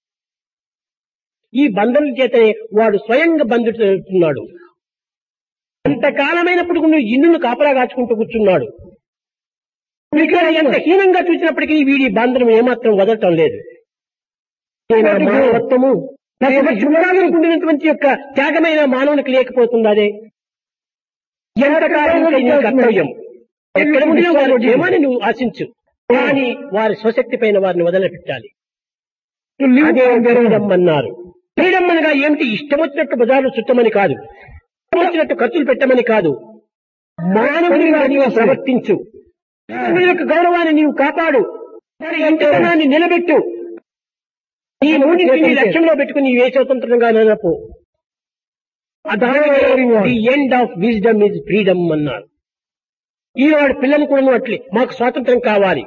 Speaker 1: ఈ బంధం చేతనే వాడు స్వయంగా బంధితున్నాడు. ఎంతకాలమైనప్పుడు నువ్వు ఇల్లును కాపలా కాచుకుంటూ కూర్చున్నాడు. ఇక్కడ ఎంత హీనంగా చూసినప్పటికీ వీడి బంధనం ఏమాత్రం వదలటం లేదు. మానవత్వము ఉండినటువంటి యొక్క త్యాగమైన మానవునికి లేకపోతుంది. అదే ఎంతకాలం కర్తవ్యం ఎక్కడ ఉండినా వారు ఏమని నువ్వు ఆశించు, కానీ వారి స్వశక్తి పైన వారిని వదిలిపెట్టాలి. అదే ఫ్రీడమ్ అన్నారు. ఫ్రీడమ్ అనగా ఏమిటి? ఇష్టం వచ్చినట్టు బజార్లు చుట్టమని కాదు, ఇష్టం వచ్చినట్టు ఖర్చులు పెట్టమని కాదు. మానవునిగా నీవు ప్రవర్తించు, మానవుని యొక్క గౌరవాన్ని నీవు కాపాడు, వారి ఇంటితనాన్ని నిలబెట్టు. ఈ మూడింటిని లక్ష్యంలో పెట్టుకుని ఏ స్వతంత్రంగా నెనపో. The end of wisdom is freedom అన్నారు. ఈనాడు పిల్లలు కూడా అట్లే మాకు స్వాతంత్రం కావాలి.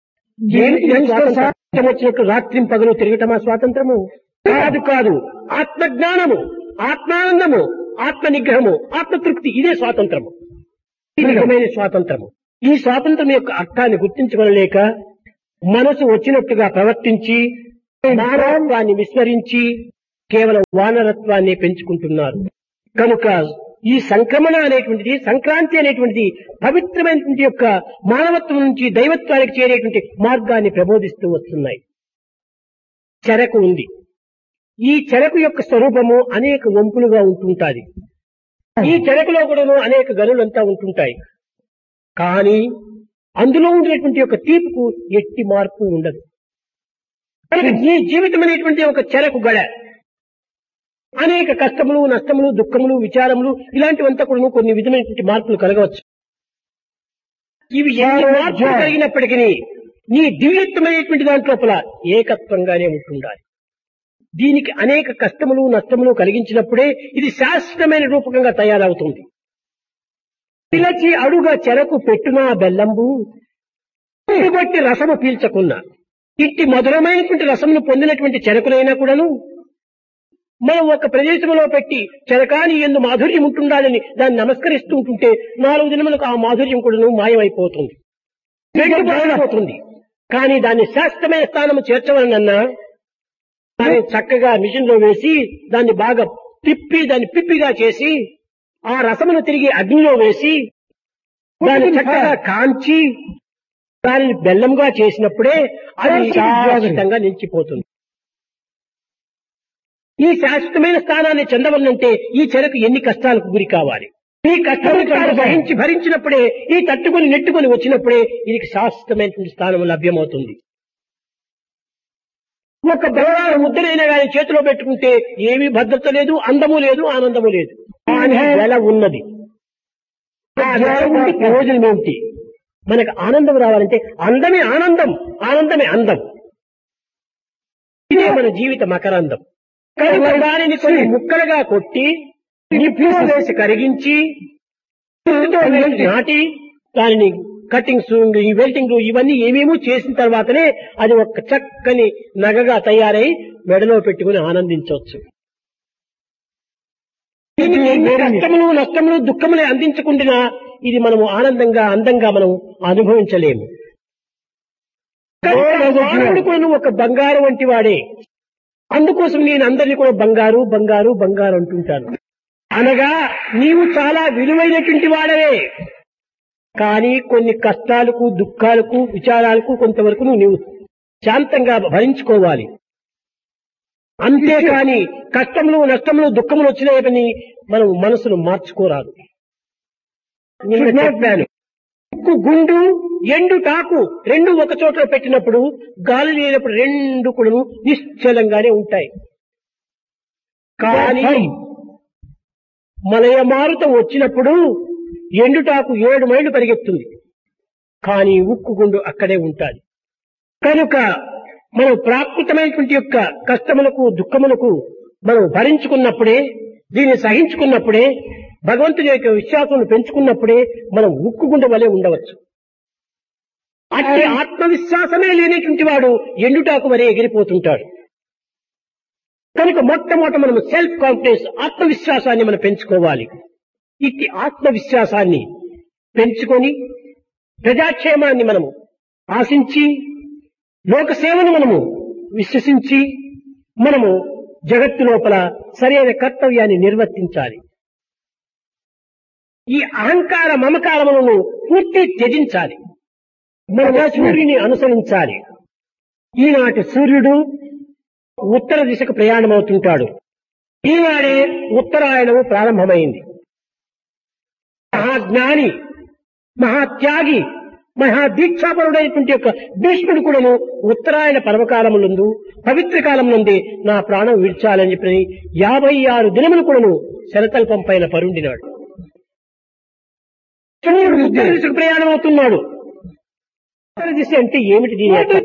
Speaker 1: ఇష్టం వచ్చినట్టు రాత్రి పగలు తిరగటమా స్వాతంత్రము? కాదు కాదు. ఆత్మజ్ఞానము, ఆత్మానందము, ఆత్మ నిగ్రహము, ఆత్మతృప్తి ఇదే స్వాతంత్రము. ఈ నిజమైన స్వాతంత్రము. ఈ స్వాతంత్రం యొక్క అర్థాన్ని గుర్తించుకోలేక మనసు వచ్చినట్టుగా ప్రవర్తించి మానవత్వాన్ని విస్మరించి కేవలం వానరత్వాన్ని పెంచుకుంటున్నారు. కనుక ఈ సంక్రమణ అనేటువంటిది, సంక్రాంతి అనేటువంటిది పవిత్రమైనటువంటి యొక్క మానవత్వం నుంచి దైవత్వానికి చేరేటువంటి మార్గాన్ని ప్రబోధిస్తూ వస్తున్నాయి. చెరకు ఉంది. ఈ చెరకు యొక్క స్వరూపము అనేక వంపులుగా ఉంటుంటాది. ఈ చెరకులో కూడా అనేక గనులంతా ఉంటుంటాయి. కానీ అందులో ఉండేటువంటి యొక్క తీపుకు ఎట్టి మార్పు ఉండదు. ఈ జీవితం అనేటువంటి ఒక చెరకు గడ అనేక కష్టములు, నష్టములు, దుఃఖములు, విచారములు ఇలాంటివంతా కూడా కొన్ని విధమైనటువంటి మార్పులు కలగవచ్చు. ఇవి ఎన్ని మార్పులు కలిగినప్పటికీ నీ దివ్యత్వమైనటువంటి దాంట్లోపల ఏకత్వంగానే ఉంటుండాలి. దీనికి అనేక కష్టములు, నష్టములు కలిగించినప్పుడే ఇది శాశ్వతమైన రూపకంగా తయారవుతుంది. పిలచి అడుగ చెరకు పెట్టునా బెల్లంబు బట్టి రసము పీల్చకున్నా ఇట్టి మధురమైనటువంటి రసమును పొందినటువంటి చెరకునైనా కూడాను మనం ఒక ప్రదేశంలో పెట్టి చెరకాని ఎందు మాధుర్యం ఉంటుండాలని దాన్ని నమస్కరిస్తూ ఉంటుంటే నాలుగు దినములకు ఆ మాధుర్యం కూడాను మాయమైపోతుంది, వెళ్ళిపోతుంది. కానీ దాన్ని శాశ్వతమైన స్థానము చేర్చవలనన్నా దాన్ని చక్కగా మిషన్ లో వేసి దాన్ని బాగా తిప్పి దాన్ని పిప్పిగా చేసి ఆ రసమును తిరిగి అగ్నిలో వేసి దాన్ని చక్కగా కాంచి దానిని బెల్లంగా చేసినప్పుడే అది శాశ్వతంగా నిలిచిపోతుంది. ఈ శాశ్వతమైన స్థానాన్ని చెందవలనంటే ఈ చెరకు ఎన్ని కష్టాలకు గురి కావాలి. ఈ కష్టాలు భరించి భరించినప్పుడే ఈ తట్టుకొని నెట్టుకొని వచ్చినప్పుడే ఇది శాశ్వతమైనటువంటి స్థానం లభ్యమవుతుంది. ఒక బంగారు ముద్దనైనా కానీ చేతిలో పెట్టుకుంటే ఏమీ భద్రత లేదు, అందము లేదు, ఆనందము లేదు. కానీ వెల ఉన్నది. ప్రయోజనం ఏమిటి? మనకు ఆనందం రావాలంటే అందమే ఆనందం, ఆనందమే అందం. ఇదే మన జీవిత మకరందం. కనుక దానిని కొన్ని ముక్కలుగా కొట్టి నిప్పులో వేసి కరిగించి నాటి దానిని కటింగ్స్ ఈ వెల్టింగ్ ఇవన్నీ ఏమేమో చేసిన తర్వాతనే అది ఒక చక్కని నగగా తయారై మెడలో పెట్టుకుని ఆనందించవచ్చు. కష్టములు నష్టములు దుఃఖములే అందించకుండా ఇది మనము ఆనందంగా అందంగా మనం అనుభవించలేము. మానవుడు కూడా ఒక బంగారు వంటి వాడే. అందుకోసం నేను అందరినీ కూడా బంగారు బంగారు బంగారు అంటుంటాను. అనగా నీవు చాలా విలువైనటువంటి వాడవే, కానీ కొన్ని కష్టాలకు దుఃఖాలకు విచారాలకు కొంతవరకు నీవు శాంతంగా భరించుకోవాలి. అంతేకాని కష్టములు నష్టములు దుఃఖములు వచ్చినాయని మనం మనసును మార్చుకోరాదు. ఉక్కు గుండు ఎండు టాకు రెండు ఒక చోట పెట్టినప్పుడు గాలి లేనప్పుడు రెండు కూడా నిశ్చలంగానే ఉంటాయి. కానీ మలయ మారుతం వచ్చినప్పుడు ఎండుటాకు ఏడు మైళ్ళు పరిగెత్తుంది, కానీ ఉక్కు గుండు అక్కడే ఉంటుంది. కనుక మనం ప్రాకృతమైనటువంటి యొక్క కష్టములకు దుఃఖములకు మనం భరించుకున్నప్పుడే, దీన్ని సహించుకున్నప్పుడే, భగవంతుని యొక్క విశ్వాసం పెంచుకున్నప్పుడే మనం ఉక్కు గుండె వలె ఉండవచ్చు. అట్టి ఆత్మవిశ్వాసమే లేనటువంటి వాడు ఎండుటాకు వరే ఎగిరిపోతుంటాడు. కనుక మొట్టమొదట మనం సెల్ఫ్ కాన్ఫిడెన్స్ ఆత్మవిశ్వాసాన్ని మనం పెంచుకోవాలి. ఇట్టి ఆత్మవిశ్వాసాన్ని పెంచుకొని ప్రజాక్షేమాన్ని మనము ఆశించి లోకసేవను మనము విశ్వసించి మనము జగత్తు లోపల సరైన కర్తవ్యాన్ని నిర్వర్తించాలి. ఈ అహంకార మమకారములను పూర్తి త్యజించాలి. మన సూర్యుని అనుసరించాలి. ఈనాటి సూర్యుడు ఉత్తర దిశకు ప్రయాణమవుతుంటాడు. ఈనాడే ఉత్తరాయణము ప్రారంభమైంది. మహాజ్ఞాని, మహాత్యాగి, మహాదీక్షాపరుడైనటువంటి యొక్క భీష్ముడు కూడాను ఉత్తరాయణ పర్వకాలములందు పవిత్ర కాలమునందే నా ప్రాణం విడిచాలని చెప్పి యాభై ఆరు దినములు కూడాను శరతల్పం పైన పరుండినాడు. సూర్యుడు ఉత్తర దిశకు ప్రయాణం అవుతున్నాడు. ఉత్తర దిశ అంటే ఏమిటి? దీని యొక్క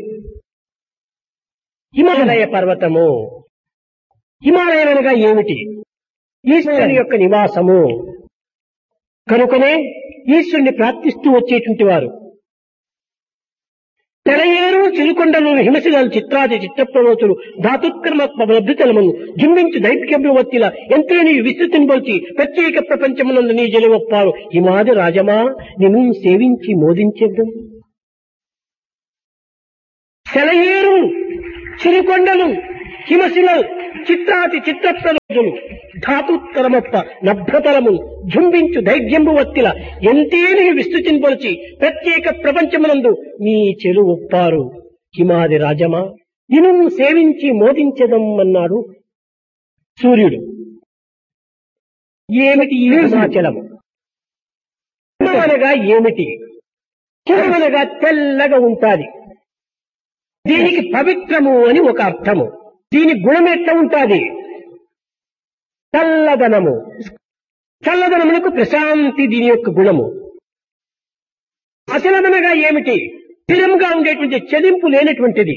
Speaker 1: హిమాలయ పర్వతము. హిమాలయం అనగా ఏమిటి? ఈశ్వరుని యొక్క నివాసము. కనుకనే ఈశ్వరుని ప్రార్థిస్తూ వచ్చేటువంటి వారు తెలయేరు చిరుకొండలు హిమశిలాలు చిత్రాది చిత్రప్రవతులు ధాతుక్రమ లబ్ధితలమును జుంబించు దైవిక్యములు వచ్చిల ఎంతని విస్తృతిని పోల్చి ప్రత్యేక ప్రపంచమునందు నీ జలవప్పారు హిమాది రాజమా నిన్ను సేవించి మోదించేద్దాం. సెలయేరు చిరుకొండలు హిమశిలలు చిత్రాతి చిత్రప్రవతులు ధాతుత్తరమప్ప నభ్రతలము జుంబించు దైర్యంబు వత్తిల ఎంతేని విస్తృతిని పొలిచి ప్రత్యేక ప్రపంచమునందు నీ చెలు ఒప్పారు హిమాది రాజమా నిన్ను సేవించి మోదించదం అన్నాడు సూర్యుడు. ఏమిటి ఈ హిమాచలము? అనగా ఏమిటి? హిమనగా తెల్లగా ఉంటాది. దీనికి పవిత్రము అని ఒక అర్థము. దీని గుణం ఎట్లా ఉంటాది? చల్లదనము. చల్లదనమునకు ప్రశాంతి దీని యొక్క గుణము. అచలదనగా ఏమిటి? స్థిరంగా ఉండేటువంటి చెలింపు లేనటువంటిది.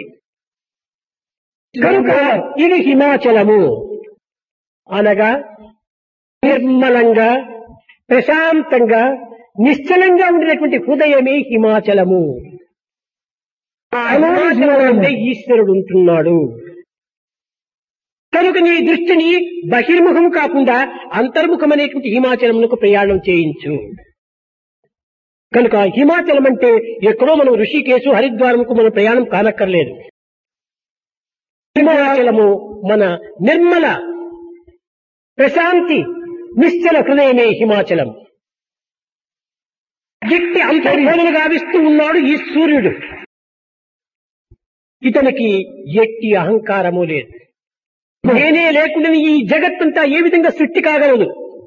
Speaker 1: కనుక ఇది హిమాచలము అనగా నిర్మలంగా ప్రశాంతంగా నిశ్చలంగా ఉండేటువంటి హృదయమే హిమాచలము. హిమాచలం ఈశ్వరుడు ఉంటున్నాడు. కనుక నీ దృష్టిని బహిర్ముఖము కాకుండా అంతర్ముఖమనేటువంటి హిమాచలమునకు ప్రయాణం చేయించు. కనుక హిమాచలం అంటే ఎక్కడో మనం ఋషికేశు హరిద్వారంకు మనం ప్రయాణం కానక్కర్లేదు. హిమాచలము మన నిర్మల ప్రశాంతి నిశ్చల హృదయమే హిమాచలం. ఎట్టి అంతర్భావన గావిస్తూ ఉన్నాడు ఈ సూర్యుడు. ఇతనికి ఎట్టి అహంకారము లేదు. నేనే లేకుండా ఈ జగత్తంతా ఏ విధంగా సృష్టి కాగలదు?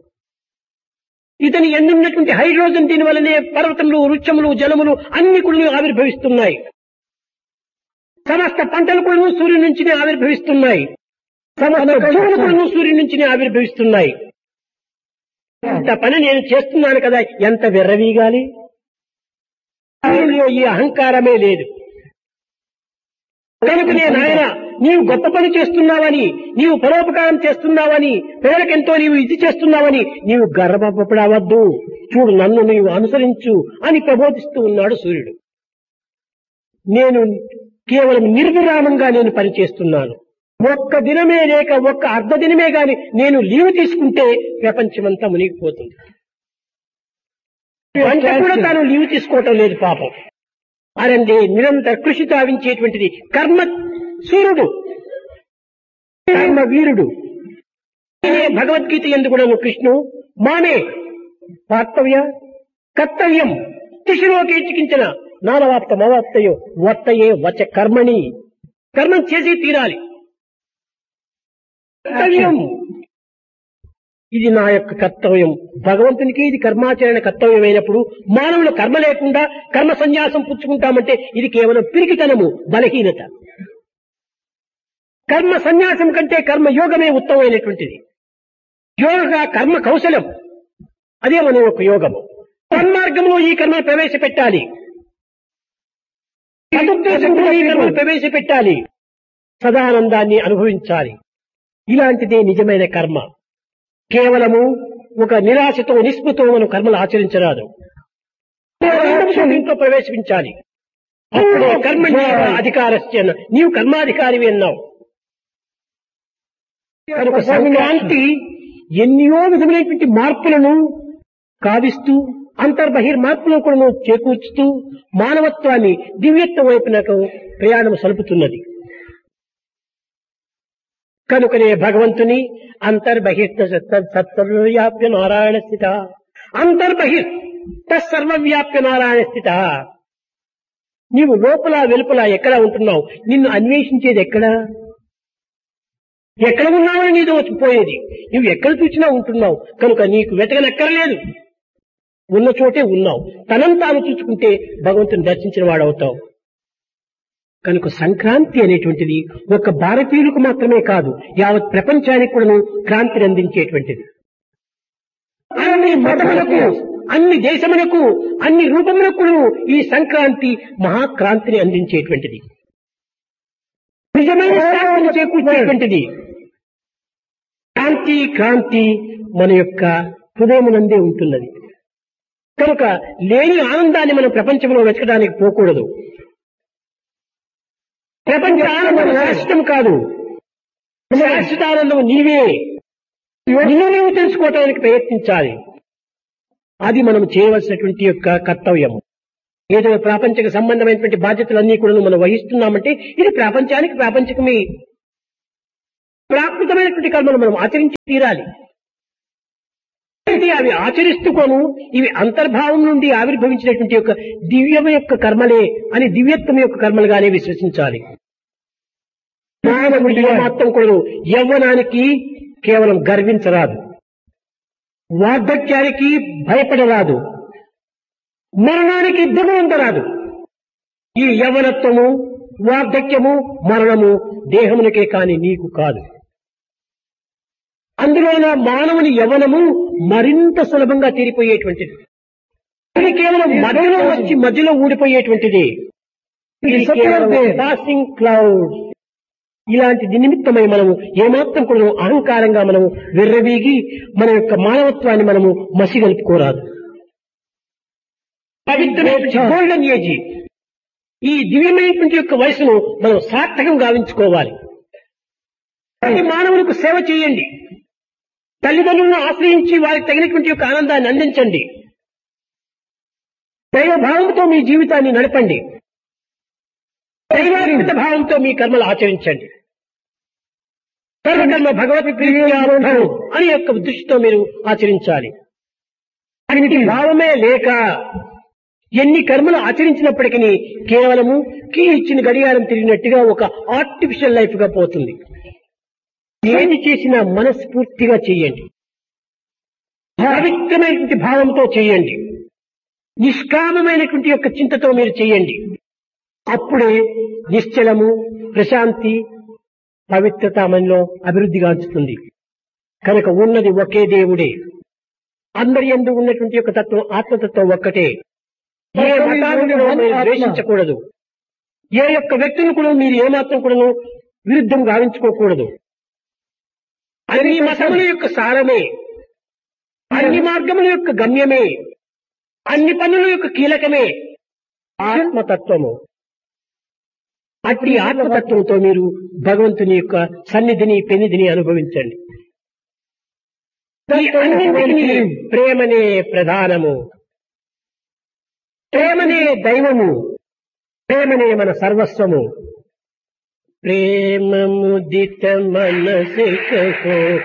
Speaker 1: ఇతని ఎన్నున్నటువంటి హైడ్రోజన్ దీని వల్లనే పర్వతములు, వృక్షములు, జలములు అన్ని కూడా ఆవిర్భవిస్తున్నాయి. సమస్త పంటలు కూడా సూర్యుడి నుంచినే ఆవిర్భవిస్తున్నాయి. సమస్త జీవులు కూడా సూర్యుడి నుంచినే ఆవిర్భవిస్తున్నాయి. ఇంత పని నేను చేస్తున్నాను కదా, ఎంత విర్రవీగాలి? ఈ అహంకారమే లేదు. కనుక నేను ఆయన నీవు గొప్ప పని చేస్తున్నావని, నీవు పరోపకారం చేస్తున్నావని, పేదకెంతో నీవు ఇది చేస్తున్నావని నీవు గర్వపడవద్దు. చూడు, నన్ను నీవు అనుసరించు అని ప్రబోధిస్తూ ఉన్నాడు సూర్యుడు. నేను కేవలం నిర్విరామంగా నేను పనిచేస్తున్నాను. ఒక్క దినమే లేక ఒక్క అర్ధ దినమే గాని నేను లీవ్ తీసుకుంటే ప్రపంచమంతా మునిగిపోతుంది. పంచ కూడా తాను లీవ్ తీసుకోవటం లేదు పాపం. అరండి నిరంతర కృషి తావించేటువంటిది కర్మ సూర్యుడు, కర్మ వీరుడు. భగవద్గీత ఎందుకు కూడా కృష్ణు మానే పార్తవ్య కర్తవ్యం తిశిలోకి చికించిన నానవాప్త మవాప్తయో వర్తయే వచ కర్మణి. కర్మం చేసి తీరాలి. కర్తవ్యం ఇది నా యొక్క కర్తవ్యం. భగవంతునికి ఇది కర్మాచరణ కర్తవ్యం అయినప్పుడు మానవులు కర్మ లేకుండా కర్మ సన్యాసం పుచ్చుకుంటామంటే ఇది కేవలం పిరికితనము, బలహీనత. కర్మ సన్యాసం కంటే కర్మ యోగమే ఉత్తమమైనటువంటిది. యోగ కర్మ కౌశలం, అదే మన యొక్క యోగము. సన్మార్గంలో ఈ కర్మ ప్రవేశపెట్టాలి, సదుద్దేశంలో ఈ కర్మ ప్రవేశపెట్టాలి, సదానందాన్ని అనుభవించాలి. ఇలాంటిదే నిజమైన కర్మ. కేవలము ఒక నిరాశతో నిస్పృతో మనం కర్మలు ఆచరించరాదు. ఇంట్లో ప్రవేశించాలి. అప్పుడే కర్మ అధికారస్య, నీవు కర్మాధికారివి అన్నావు. కనుక సంక్రాంతి ఎన్నో విధమైనటువంటి మార్పులను కావిస్తూ అంతర్బహిర్ మార్పులను కూడా చేకూర్చుతూ మానవత్వాన్ని దివ్యత్వం వైపునకు ప్రయాణం సలుపుతున్నది. కనుకనే భగవంతుని అంతర్బహిర్ సర్వవ్యాప్య నారాయణ స్థిత, అంతర్బహిర్ తత్సర్వవ్యాప్య నారాయణ స్థిత. నీవు లోపల వెలుపల ఎక్కడ ఉంటున్నావు? నిన్ను అన్వేషించేది ఎక్కడ? ఎక్కడ ఉన్నావని నీతో పోయేది. నువ్వు ఎక్కడ చూసినా ఉంటున్నావు. కనుక నీకు వెతకనక్కర్లేదు, ఉన్న చోటే ఉన్నావు. తనంతా తాను చూసుకుంటే భగవంతుని దర్శించిన వాడవుతావు. కనుక సంక్రాంతి అనేటువంటిది ఒక భారతీయులకు మాత్రమే కాదు, యావత్ ప్రపంచానికి కూడా క్రాంతిని అందించేటువంటిది. అన్ని మతములకు, అన్ని దేశములకు, అన్ని రూపములకు ఈ సంక్రాంతి మహాక్రాంతిని అందించేటువంటిది, నిజమైన శాంతిని చేకూర్చేటువంటిది. శాంతి క్రాంతి మన యొక్క హృదయమునందే ఉంటున్నది. కనుక లేని ఆనందాన్ని మనం ప్రపంచంలో వెతకడానికి పోకూడదు. ప్రపంచ ఆనందం శాశ్వతం కాదు. శాశ్వత ఆనందం నీవే. నిన్ను నీవు తెలుసుకోవటానికి ప్రయత్నించాలి. అది మనం చేయవలసినటువంటి యొక్క కర్తవ్యము. ఏదో ప్రాపంచిక సంబంధమైనటువంటి బాధ్యతలన్నీ కూడా మనం వహిస్తున్నామంటే ఇది ప్రాపంచానికి ప్రాపంచకమే ప్రాకృతమైనటువంటి కర్మను మనం ఆచరించి తీరాలి. అవి ఆచరిస్తూకోను ఇవి అంతర్భావం నుండి ఆవిర్భవించినటువంటి యొక్క దివ్యం యొక్క కర్మలే అని దివ్యత్వం యొక్క కర్మలుగానే విశ్వసించాలి. మానవుడి మాత్రం కూడా యవ్వనానికి కేవలం గర్వించరాదు, వార్ధక్యానికి భయపడరాదు, మరణానికి దిగువంతరాదు. ఈ యవ్వనత్వము, వార్ధక్యము, మరణము దేహమునకే కాని నీకు కాదు. అందువలన మానవుని యవ్వనము మరింత సులభంగా తీరిపోయేటువంటిది. ఇది కేవలం మధ్యలో వచ్చి మధ్యలో ఊడిపోయేటువంటిది. Passing clouds. ఇలాంటి నిమిత్తమై మనము ఏమాత్రం కూడా అహంకారంగా మనము విర్రవీగి మన యొక్క మానవత్వాన్ని మనము మసిగలుపుకోరాదు. పవిత్రమైన గోల్డెన్ ఏజ్ ఈ దివ్యమైనటువంటి యొక్క వయసును మనం సార్థకం గావించుకోవాలి. ప్రతి మానవులకు సేవ చేయండి. తల్లిదండ్రులను ఆశ్రయించి వారికి తగినటువంటి యొక్క ఆనందాన్ని అందించండి. దైవభావంతో మీ జీవితాన్ని నడపండి. దైవాత్మిక భావంతో మీ కర్మలు ఆచరించండి. సర్వకర్మ భగవతి ప్రీత్యార్థం అని యొక్క దృష్టితో మీరు ఆచరించాలి. అన్నిటి భావమే లేక ఎన్ని కర్మలు ఆచరించినప్పటికీ కేవలము కీ ఇచ్చిన గడియారం తిరిగినట్టుగా ఒక ఆర్టిఫిషియల్ లైఫ్ గా పోతుంది. ఏది చేసినా మనస్ఫూర్తిగా చేయండి. పవిత్రమైనటువంటి భావంతో చేయండి. నిష్కామమైనటువంటి యొక్క చింతతో మీరు చేయండి. అప్పుడే నిశ్చలము, ప్రశాంతి, పవిత్రత మనలో అభివృద్ధిగాంచుతుంది. కనుక ఉన్నది ఒకే దేవుడే. అందరి యందు ఉన్నటువంటి యొక్క తత్వం ఆత్మతత్వం ఒక్కటే. ఏ మతాలను కూడా మీరు ద్వేషించకూడదు. ఏ యొక్క వ్యక్తిని కూడా మీరు ఏమాత్రం కూడా విరుద్ధం గావించుకోకూడదు. అన్ని మతముల యొక్క సారమే, అన్ని మార్గముల యొక్క గమ్యమే, అన్ని పనుల యొక్క కీలకమే ఆత్మతత్వము. అట్టి ఆత్మతత్వంతో మీరు భగవంతుని యొక్క సన్నిధిని పెన్నిధిని అనుభవించండి. ఈ అన్నింటినీ ప్రేమనే ప్రధానము, ప్రేమనే దైవము, ప్రేమనే మన సర్వస్వము. ప్రేమ ముదిత మనసే కహో